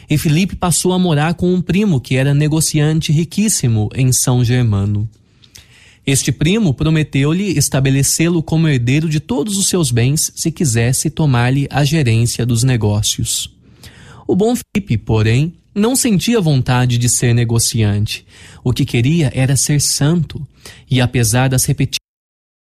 e Felipe passou a morar com um primo que era negociante riquíssimo em São Germano. Este primo prometeu-lhe estabelecê-lo como herdeiro de todos os seus bens se quisesse tomar-lhe a gerência dos negócios. O bom Felipe, porém, não sentia vontade de ser negociante. O que queria era ser santo, e apesar das repetidas